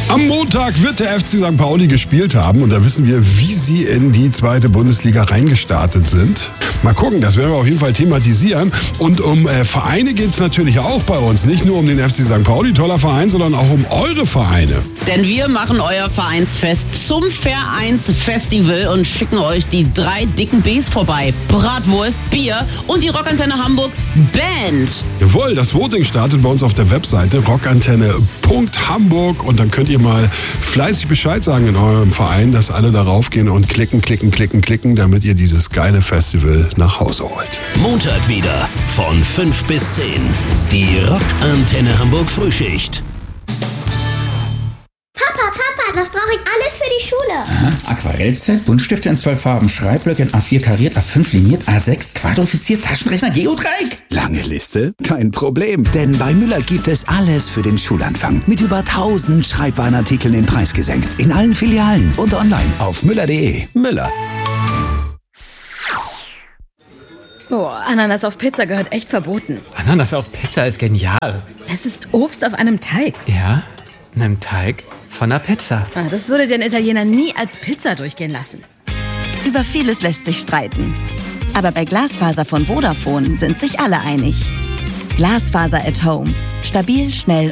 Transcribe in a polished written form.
Am Montag wird der FC St. Pauli gespielt haben und da wissen wir, wie sie in die zweite Bundesliga reingestartet sind. Mal gucken, das werden wir auf jeden Fall thematisieren. Und um Vereine geht es natürlich auch bei uns. Nicht nur um den FC St. Pauli, toller Verein, sondern auch um eure Vereine. Denn wir machen euer Vereinsfest zum Vereinsfestival und schicken euch die 3 dicken Bs vorbei. Bratwurst, Bier und die Rockantenne Hamburg Band. Jawohl, das Voting startet bei uns auf der Webseite rockantenne.hamburg und dann könnt ihr mal fleißig Bescheid sagen in eurem Verein, dass alle darauf gehen und klicken, damit ihr dieses geile Festival nach Hause holt. Montag wieder von 5 bis 10. Die Rockantenne Hamburg Frühschicht. Papa, was brauche ich alles für die Schule? Aha, Aquarellset, Buntstifte in 12 Farben, Schreibblöcke in A4 kariert, A5 liniert, A6 quadrifiziert, Taschenrechner, Geodreieck. Lange Liste? Kein Problem, denn bei Müller gibt es alles für den Schulanfang. Mit über 1000 Schreibwarenartikeln den Preis gesenkt. In allen Filialen und online auf müller.de. Müller. Boah, Ananas auf Pizza gehört echt verboten. Ananas auf Pizza ist genial. Es ist Obst auf einem Teig. Ja, einem Teig von einer Pizza. Das würde den Italiener nie als Pizza durchgehen lassen. Über vieles lässt sich streiten. Aber bei Glasfaser von Vodafone sind sich alle einig. Glasfaser at Home. Stabil, schnell